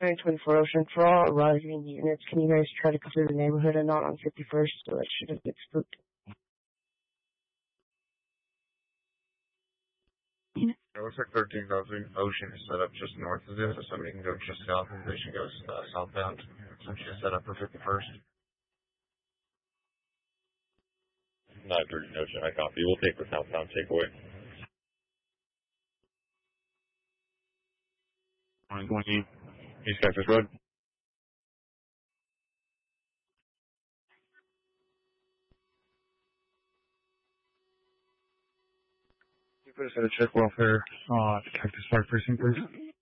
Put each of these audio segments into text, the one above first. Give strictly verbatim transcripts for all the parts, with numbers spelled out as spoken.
nine twenty-four Ocean, for all arriving units, can you guys try to clear the neighborhood and not on fifty-first so that shouldn't get spooked? It looks like thirteen thousand Ocean is set up just north of this, so somebody can go just south and they should go uh, southbound. Since she's set up for fifty-first. nine thirteen Ocean, I copy. We'll take the southbound takeaway. nine twenty East Texas Road. You put us at a check welfare, uh, Cactus Park Precinct, please.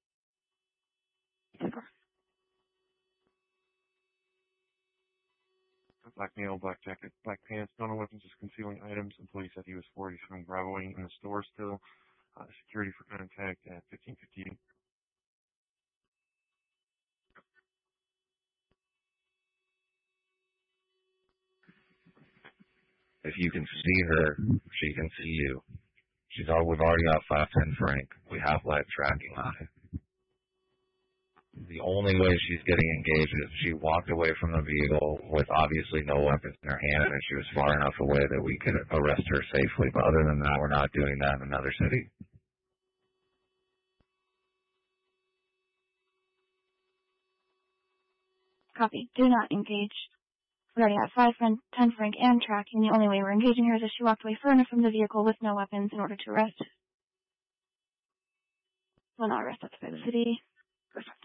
Black male, black jacket, black pants, no weapons, just concealing items. Employee said he was forty, from graveling in the store still. Uh, security for contact at fifteen fifty-eight. If you can see her, she can see you. She's all, we've already got five ten Frank. We have live tracking on it. The only way she's getting engaged is she walked away from the vehicle with obviously no weapons in her hand, and she was far enough away that we could arrest her safely. But other than that, we're not doing that in another city. Copy. Do not engage. We already have five, ten Frank, and tracking. The only way we're engaging her is if she walked away far enough from the vehicle with no weapons in order to arrest. Will not arrest outside the city.